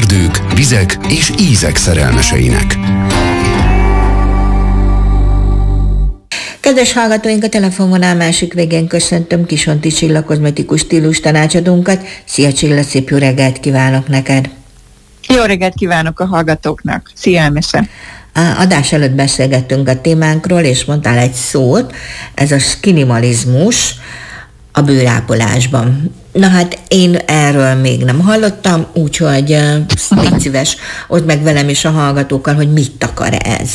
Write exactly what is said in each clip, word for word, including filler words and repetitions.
erdők, vizek és ízek szerelmeseinek. Kedves hallgatóink, a telefonvonal másik végén köszöntöm Kisonti Csilla kozmetikus stílus tanácsadónkat. Szia Csilla, szép jó reggelt kívánok neked! Jó reggelt kívánok a hallgatóknak! Szia, Elmese! Adás előtt beszélgettünk a témánkról, és mondtál egy szót, ez a skinimalizmus a bőrápolásban. Na hát én erről még nem hallottam, úgyhogy légy szíves, oszd meg velem és a hallgatókkal, hogy mit akar ez.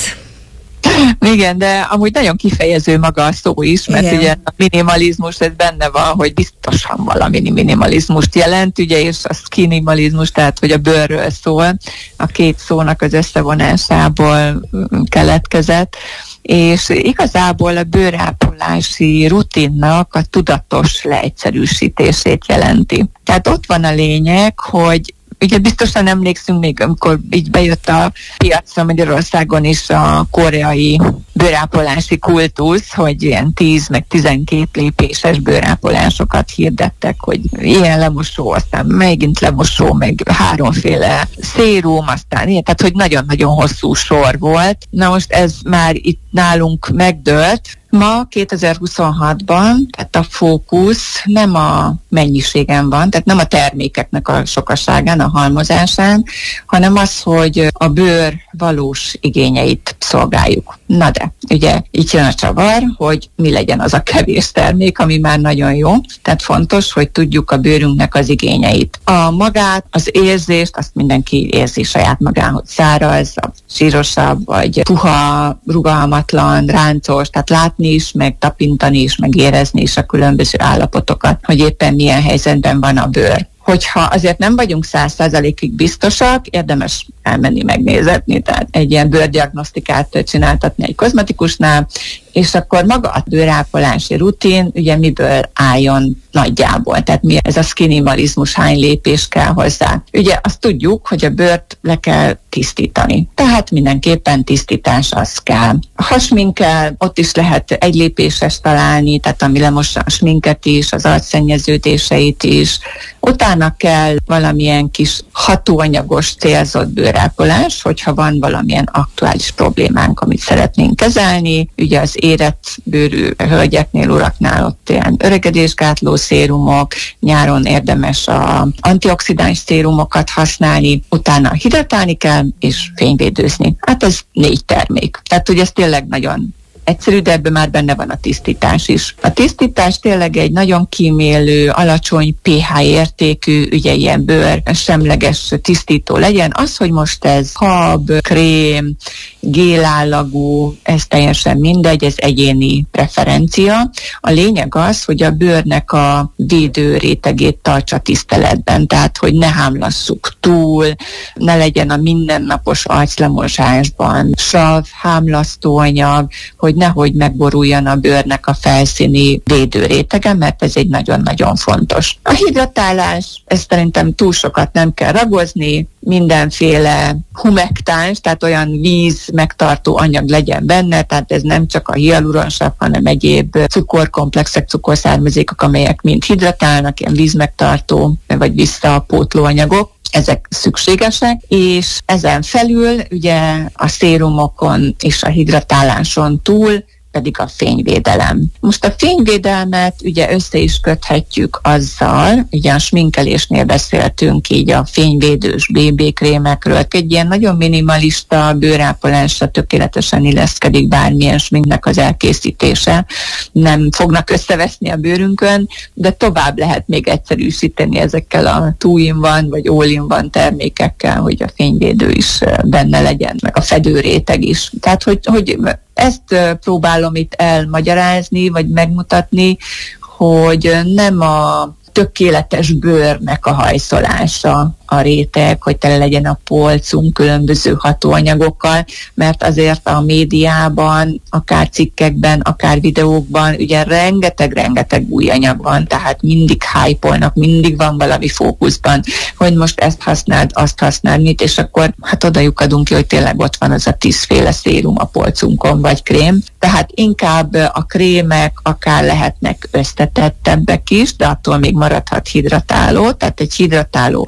Igen, de amúgy nagyon kifejező maga a szó is, mert igen, ugye a minimalizmus, ez benne van, hogy biztosan valami minimalizmust jelent, ugye, és a skinimalizmus, tehát hogy a bőrről szól, a két szónak az összevonásából keletkezett, és igazából a bőrápolási rutinnak a tudatos leegyszerűsítését jelenti. Tehát ott van a lényeg, hogy ugye biztosan emlékszünk még, amikor így bejött a piacra Magyarországon is a koreai bőrápolási kultusz, hogy ilyen tíz meg tizenkét lépéses bőrápolásokat hirdettek, hogy ilyen lemosó, aztán megint lemosó, meg háromféle szérum, aztán ilyen, tehát hogy nagyon-nagyon hosszú sor volt. Na most ez már itt nálunk megdőlt. Ma kétezer-huszonhatban, tehát a fókusz nem a mennyiségen van, tehát nem a termékeknek a sokaságán, a halmozásán, hanem az, hogy a bőr valós igényeit szolgáljuk. Na de, ugye így jön a csavar, hogy mi legyen az a kevés termék, ami már nagyon jó. Tehát fontos, hogy tudjuk a bőrünknek az igényeit. A magát, az érzést, azt mindenki érzi saját magán, hogy száraz, sírosabb, vagy puha, rugalmatlan, ráncos, tehát látni is, meg tapintani is, meg érezni is a különböző állapotokat, hogy éppen milyen helyzetben van a bőr. Hogyha azért nem vagyunk száz százalékig biztosak, érdemes elmenni megnézetni, tehát egy ilyen bőrdiagnosztikát csináltatni egy kozmetikusnál, és akkor maga a bőrápolási rutin, ugye miből álljon nagyjából, tehát mi ez a skinimalizmus, hány lépés kell hozzá. Ugye azt tudjuk, hogy a bőrt le kell tisztítani, tehát mindenképpen tisztítás az kell. A hasminkkel ott is lehet egy lépéses találni, tehát ami lemossa a sminket is, az arcszennyeződéseit is. Utána kell valamilyen kis hatóanyagos célzott bőrápolás, hogyha van valamilyen aktuális problémánk, amit szeretnénk kezelni. Ugye az érett bőrű hölgyeknél, uraknál ott ilyen öregedésgátló szérumok, nyáron érdemes a antioxidáns szérumokat használni, utána hidratálni kell és fényvédőzni. Hát ez négy termék. Tehát, hogy ez tényleg nagyon egyszerű, de ebben már benne van a tisztítás is. A tisztítás tényleg egy nagyon kímélő, alacsony pé há értékű, ugye ilyen bőr semleges tisztító legyen. Az, hogy most ez hab, krém, gélállagú, ez teljesen mindegy, ez egyéni preferencia. A lényeg az, hogy a bőrnek a védő rétegét tartsa tiszteletben, tehát hogy ne hámlasszuk túl, ne legyen a mindennapos arclemosásban sav, hámlasztóanyag, hogy nehogy megboruljon a bőrnek a felszíni védőrétege, mert ez egy nagyon-nagyon fontos. A hidratálás, ezt szerintem túl sokat nem kell ragozni, mindenféle humektáns, tehát olyan víz megtartó anyag legyen benne, tehát ez nem csak a hialuronsav, hanem egyéb cukorkomplexek, cukorszármazékok, amelyek mind hidratálnak, ilyen vízmegtartó vagy visszapótló anyagok. Ezek szükségesek, és ezen felül ugye a szérumokon és a hidratáláson túl pedig a fényvédelem. Most a fényvédelmet ugye össze is köthetjük azzal, ugye a sminkelésnél beszéltünk így a fényvédős bé bé krémekről, egy ilyen nagyon minimalista bőrápolásra tökéletesen illeszkedik bármilyen sminknek az elkészítése. Nem fognak összeveszni a bőrünkön, de tovább lehet még egyszerűsíteni ezekkel a two-in-one vagy all-in-one termékekkel, hogy a fényvédő is benne legyen, meg a fedőréteg is. Tehát, hogy, hogy ezt próbálom itt elmagyarázni, vagy megmutatni, hogy nem a tökéletes bőrnek a hajszolása a réteg, hogy tele legyen a polcunk különböző hatóanyagokkal, mert azért a médiában, akár cikkekben, akár videókban ugye rengeteg-rengeteg új anyag van, tehát mindig hype-olnak, mindig van valami fókuszban, hogy most ezt használd, azt használd, mit, és akkor hát oda lyukadunk ki, hogy tényleg ott van az a tízféle szérum a polcunkon, vagy krém. Tehát inkább a krémek akár lehetnek összetettebbek is, de attól még maradhat hidratáló, tehát egy hidratáló alapú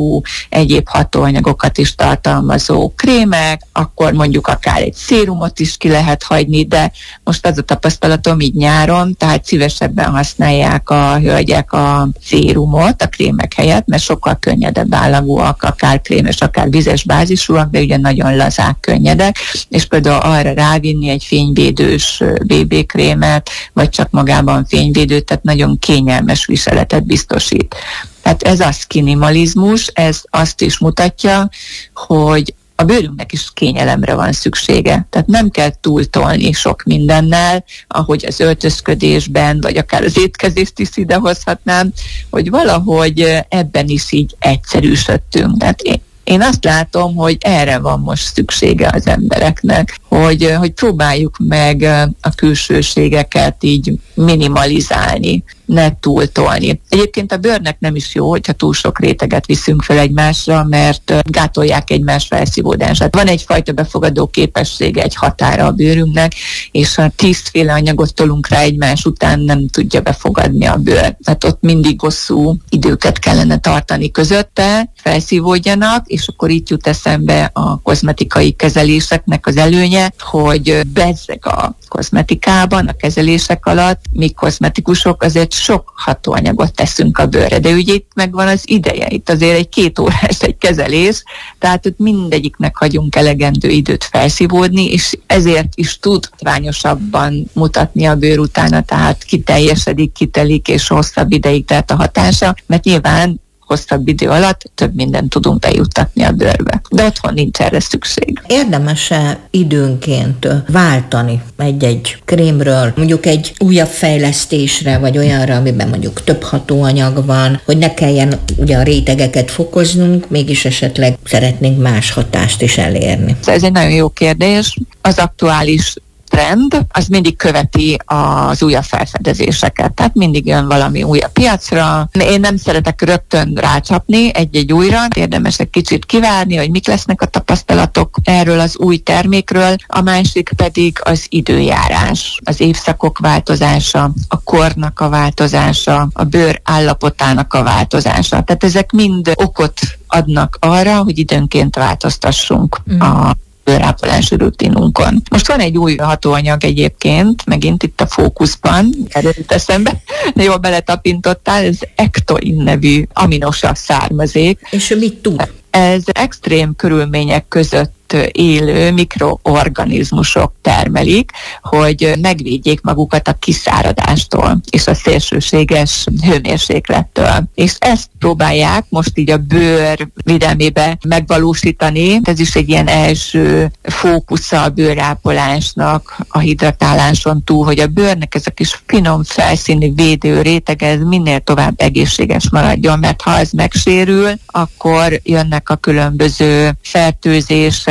tartalmú, egyéb hatóanyagokat is tartalmazó krémek, akkor mondjuk akár egy szérumot is ki lehet hagyni, de most az a tapasztalatom így nyáron, tehát szívesebben használják a hölgyek a szérumot a krémek helyett, mert sokkal könnyedebb állagúak, akár krémes, akár vizes bázisúak, de ugye nagyon lazák, könnyedek, és például arra rávinni egy fényvédős bé bé krémet, vagy csak magában fényvédőt, tehát nagyon kényelmes viseletet biztosít. Tehát ez a skinimalizmus, ez azt is mutatja, hogy a bőrünknek is kényelemre van szüksége. Tehát nem kell túltolni sok mindennel, ahogy az öltözködésben, vagy akár az étkezést is idehozhatnám, hogy valahogy ebben is így egyszerűsödtünk. Tehát én Én azt látom, hogy erre van most szüksége az embereknek, hogy, hogy próbáljuk meg a külsőségeket így minimalizálni, ne túltolni. Egyébként a bőrnek nem is jó, hogyha túl sok réteget viszünk fel egymásra, mert gátolják egymás felszívódását. Van egyfajta befogadó képessége, egy határa a bőrünknek, és ha tízféle anyagot tolunk rá egymás után, nem tudja befogadni a bőr. Tehát ott mindig hosszú időket kellene tartani közötte, felszívódjanak, és akkor itt jut eszembe a kozmetikai kezeléseknek az előnye, hogy bezzeg a kozmetikában, a kezelések alatt, mi kozmetikusok azért sok hatóanyagot teszünk a bőrre, de ugye itt megvan az ideje, itt azért egy két órás egy kezelés, tehát ott mindegyiknek hagyunk elegendő időt felszívódni, és ezért is tud látványosabban mutatni a bőr utána, tehát kiteljesedik, kitelik, és hosszabb ideig tart a hatása, mert nyilván hosszabb idő alatt több mindent tudunk bejuttatni a bőrbe. De otthon nincs erre szükség. Érdemes-e időnként váltani egy-egy krémről, mondjuk egy újabb fejlesztésre, vagy olyanra, amiben mondjuk több hatóanyag van, hogy ne kelljen ugye a rétegeket fokoznunk, mégis esetleg szeretnénk más hatást is elérni? Ez egy nagyon jó kérdés. Az aktuális trend, az mindig követi az újabb felfedezéseket. Tehát mindig jön valami új a piacra. Én nem szeretek rögtön rácsapni egy-egy újra, érdemes egy kicsit kivárni, hogy mik lesznek a tapasztalatok erről az új termékről. A másik pedig az időjárás, az évszakok változása, a kornak a változása, a bőr állapotának a változása. Tehát ezek mind okot adnak arra, hogy időnként változtassunk mm. a bőrápolási rutinunkon. Most van egy új hatóanyag egyébként, megint itt a fókuszban, erőt eszembe, de jól beletapintottál, ez Ectoin nevű aminosav származék. És mit tud? Ez extrém körülmények között élő mikroorganizmusok termelik, hogy megvédjék magukat a kiszáradástól és a szélsőséges hőmérséklettől. És ezt próbálják most így a bőr védelmébe megvalósítani. Ez is egy ilyen első fókusza a bőrápolásnak a hidratáláson túl, hogy a bőrnek ez a kis finom felszíni védő réteg, ez minél tovább egészséges maradjon, mert ha ez megsérül, akkor jönnek a különböző fertőzések,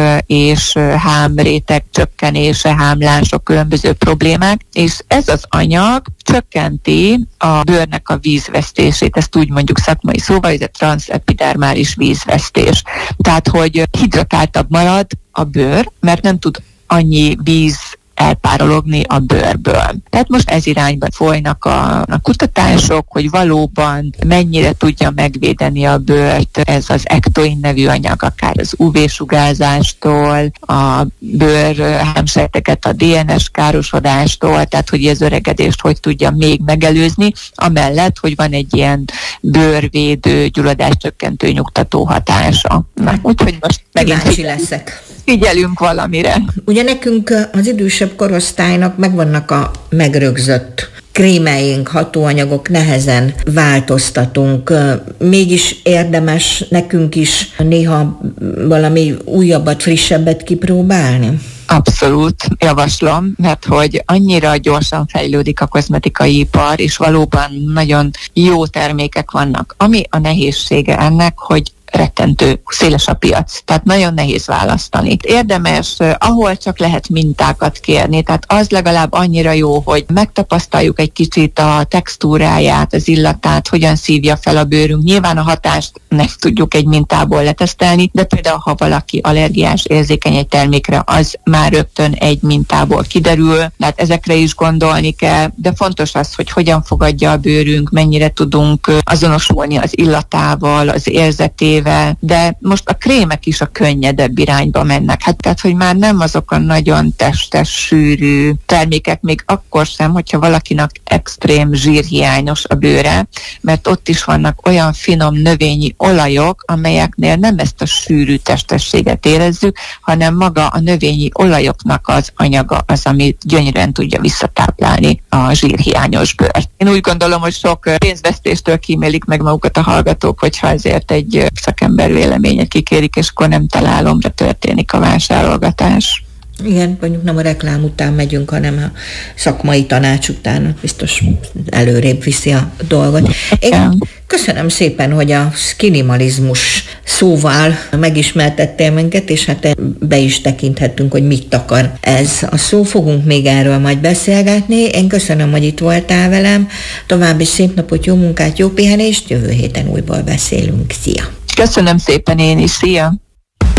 és hámréteg csökkenése, hámlások, különböző problémák, és ez az anyag csökkenti a bőrnek a vízvesztését, ezt úgy mondjuk szakmai szóval, ez a transzepidermális vízvesztés. Tehát, hogy hidratáltabb marad a bőr, mert nem tud annyi víz elpárologni a bőrből. Tehát most ez irányban folynak a, a kutatások, hogy valóban mennyire tudja megvédeni a bőrt ez az Ectoin nevű anyag, akár az ú vé-sugárzástól, a bőr hámsejteket a dé en es károsodástól, tehát hogy az öregedést hogy tudja még megelőzni, amellett, hogy van egy ilyen bőrvédő, gyulladáscsökkentő, nyugtató hatása. Na, úgyhogy most megint Kíváncsi leszek. Figyelünk valamire. Ugye nekünk az idősebb korosztálynak megvannak a megrögzött krémeink, hatóanyagok, nehezen változtatunk. Mégis érdemes nekünk is néha valami újabbat, frissebbet kipróbálni? Abszolút javaslom, mert hogy annyira gyorsan fejlődik a kozmetikai ipar, és valóban nagyon jó termékek vannak. Ami a nehézsége ennek, hogy rettentő széles a piac, tehát nagyon nehéz választani. Érdemes, ahol csak lehet mintákat kérni, tehát az legalább annyira jó, hogy megtapasztaljuk egy kicsit a textúráját, az illatát, hogyan szívja fel a bőrünk. Nyilván a hatást nem tudjuk egy mintából letesztelni, de például ha valaki allergiás, érzékeny egy termékre, az már rögtön egy mintából kiderül, tehát ezekre is gondolni kell, de fontos az, hogy hogyan fogadja a bőrünk, mennyire tudunk azonosulni az illatával, az érzetével, de most a krémek is a könnyedebb irányba mennek. Hát tehát, hogy már nem azok a nagyon testes, sűrű termékek, még akkor sem, hogyha valakinek extrém zsírhiányos a bőre, mert ott is vannak olyan finom növényi olajok, amelyeknél nem ezt a sűrű testességet érezzük, hanem maga a növényi olajoknak az anyaga az, ami gyönyörűen tudja visszatáplálni a zsírhiányos bőrt. Én úgy gondolom, hogy sok pénzvesztéstől kímélik meg magukat a hallgatók, hogyha ezért egy szakember véleményet kikérik, és akkor nem találomra történik a vásárolgatás. Igen, mondjuk nem a reklám után megyünk, hanem a szakmai tanács után, biztos előrébb viszi a dolgot. Én köszönöm szépen, hogy a skinimalizmus szóval megismertettél minket, és hát be is tekinthettünk, hogy mit akar ez a szó. Fogunk még erről majd beszélgetni. Én köszönöm, hogy itt voltál velem. További szép napot, jó munkát, jó pihenést, jövő héten újból beszélünk. Szia! Köszönöm szépen én is, szia!